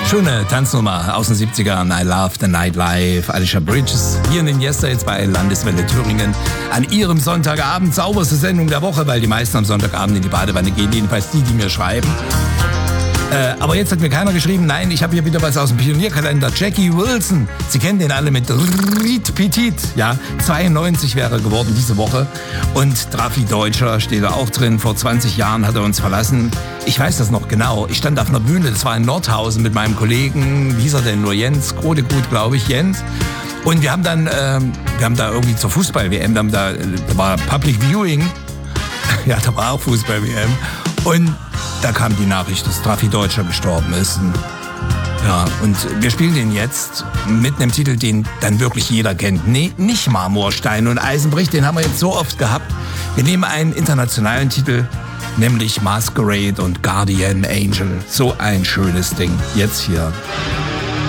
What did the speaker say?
Schöne Tanznummer aus den 70ern. I Love the Nightlife. Alicia Bridges hier in den Yester jetzt bei Landeswelle Thüringen. An ihrem Sonntagabend sauberste Sendung der Woche, weil die meisten am Sonntagabend in die Badewanne gehen. Jedenfalls die mir schreiben. Aber jetzt hat mir keiner geschrieben, nein, ich habe hier wieder was aus dem Pionierkalender. Jackie Wilson, Sie kennen den alle mit Riet Petit, ja, 92 wäre er geworden diese Woche. Und Trafi Deutscher steht da auch drin, vor 20 Jahren hat er uns verlassen. Ich weiß das noch genau, ich stand auf einer Bühne, das war in Nordhausen mit meinem Kollegen, wie hieß er denn nur, Jens Grodegut, glaube ich, Jens. Und wir haben da irgendwie zur Fußball-WM, da war Public Viewing, ja, da war auch Fußball-WM. Und da kam die Nachricht, dass Trafi Deutscher gestorben ist. Ja, und wir spielen den jetzt mit einem Titel, den dann wirklich jeder kennt. Nee, nicht Marmorstein und Eisenbrich, den haben wir jetzt so oft gehabt. Wir nehmen einen internationalen Titel, nämlich Masquerade und Guardian Angel. So ein schönes Ding. Jetzt hier.